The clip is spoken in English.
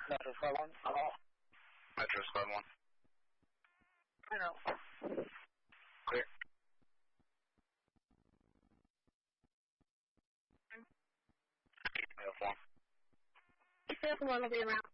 Metro Squad 1. Hello. Metro Squad 1. I know. Clear. Uniform. Uniform will be around.